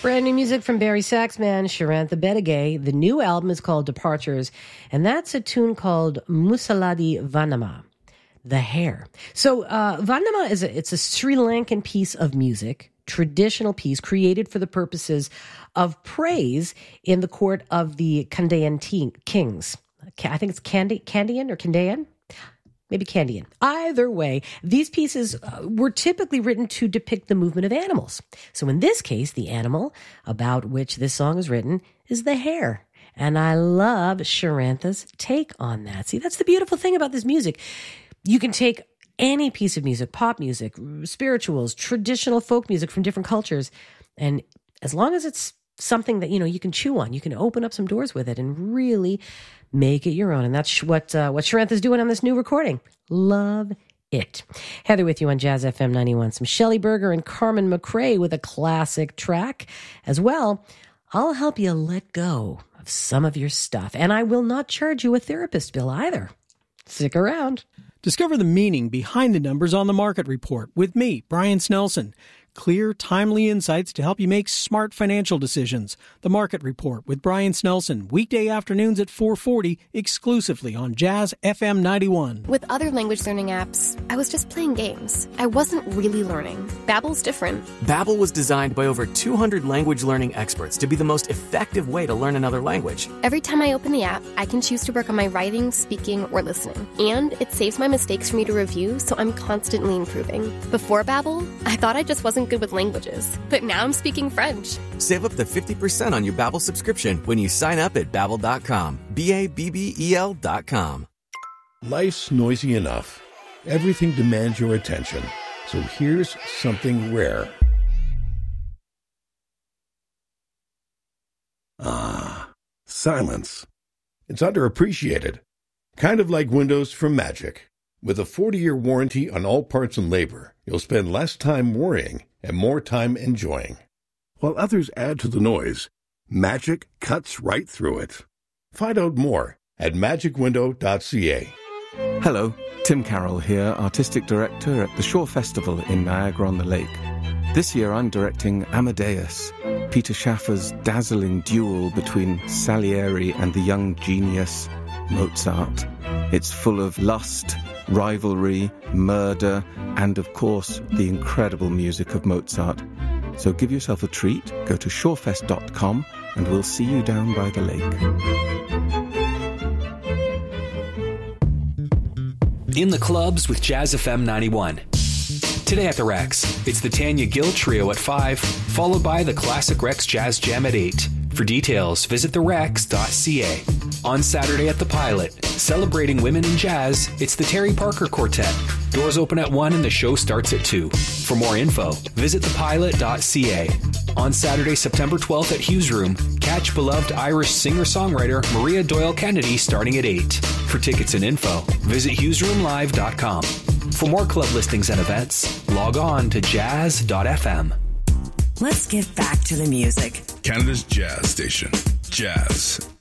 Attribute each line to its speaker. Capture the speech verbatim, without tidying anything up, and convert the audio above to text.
Speaker 1: Brand new music from Barry Saxman, Sharantha Bedegay. The new album is called Departures, and that's a tune called Musaladi Vanama, the hair. So uh, Vanama is a, it's a Sri Lankan piece of music, traditional piece created for the purposes of praise in the court of the Kandayan te- kings. I think it's Kandi, Kandian or Kandayan? Maybe Kandian. Either way, these pieces uh, were typically written to depict the movement of animals. So in this case, the animal about which this song is written is the hare. And I love Sharantha's take on that. See, that's the beautiful thing about this music. You can take any piece of music, pop music, spirituals, traditional folk music from different cultures, and as long as it's something that, you know, you can chew on, you can open up some doors with it and really make it your own. And that's what uh, what Sharantha's doing on this new recording. Love it. Heather with you on Jazz F M ninety-one. Some Shelley Berger and Carmen McRae with a classic track. As well, I'll help you let go of some of your stuff. And I will not charge you a therapist bill either. Stick around.
Speaker 2: Discover the meaning behind the numbers on the Market Report with me, Brian Snelson. Clear, timely insights to help you make smart financial decisions. The Market Report with Brian Snelson, weekday afternoons at four forty, exclusively on Jazz F M ninety-one.
Speaker 3: With other language learning apps, I was just playing games. I wasn't really learning. Babbel's different.
Speaker 4: Babbel was designed by over two hundred language learning experts to be the most effective way to learn another language.
Speaker 3: Every time I open the app, I can choose to work on my writing, speaking, or listening. And it saves my mistakes for me to review, so I'm constantly improving. Before Babbel, I thought I just wasn't good with languages, but now I'm speaking French.
Speaker 4: Save up to fifty percent on your Babbel subscription when you sign up at babbel dot com. B A B B E L dot com.
Speaker 5: Life's noisy enough. Everything demands your attention. So here's something rare. Ah, silence. It's underappreciated. Kind of like Windows from Magic. With a forty-year warranty on all parts and labor, you'll spend less time worrying and more time enjoying. While others add to the noise, Magic cuts right through it. Find out more at magic window dot c a.
Speaker 6: Hello, Tim Carroll here, Artistic Director at the Shaw Festival in Niagara-on-the-Lake. This year I'm directing Amadeus, Peter Schaffer's dazzling duel between Salieri and the young genius Mozart. It's full of lust, rivalry, murder, and of course, the incredible music of Mozart. So give yourself a treat, go to shawfest dot com, and we'll see you down by the lake.
Speaker 7: In the clubs with Jazz F M ninety-one. Today at the Rex, it's the Tanya Gill Trio at five, followed by the Classic Rex Jazz Jam at eight. For details, visit the rex dot c a. On Saturday at the Pilot, celebrating women in jazz, it's the Terry Parker Quartet. Doors open at one and the show starts at two. For more info, visit the pilot dot c a. On Saturday, September twelfth at Hughes Room, catch beloved Irish singer-songwriter Maria Doyle Kennedy starting at eight. For tickets and info, visit hughes room live dot com. For more club listings and events, log on to jazz dot f m.
Speaker 8: Let's get back to the music.
Speaker 9: Canada's Jazz Station, Jazz